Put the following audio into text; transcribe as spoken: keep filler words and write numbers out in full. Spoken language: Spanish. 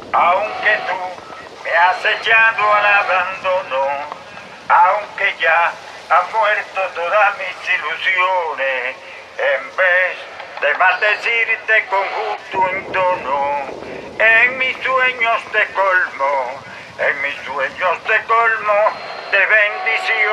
Aunque tú me has echado al abandono, aunque ya han muerto todas mis ilusiones, en vez de maldecirte con justo entono, en mis sueños te colmo, en mis sueños te colmo de bendición.